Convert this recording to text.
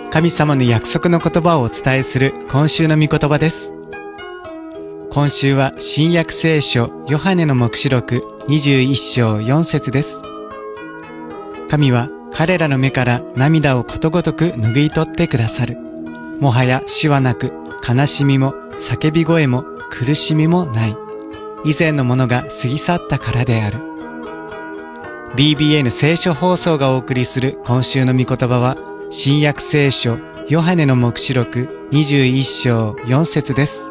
神様の約束の言葉をお伝えする今週の御言葉です。今週は新約聖書ヨハネの黙示録21章4節です。神は彼らの目から涙をことごとく拭い取ってくださる。もはや死はなく、悲しみも叫び声も苦しみもない。以前のものが過ぎ去ったからである。BBN 聖書放送がお送りする今週の御言葉は、新約聖書ヨハネの黙示録21章4節です。